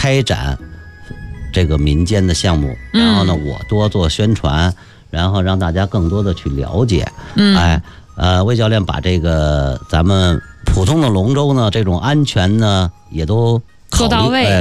开展这个民间的项目，然后呢，我多做宣传，然后让大家更多的去了解。魏教练把这个咱们普通的龙舟呢，这种安全呢，也都做到位。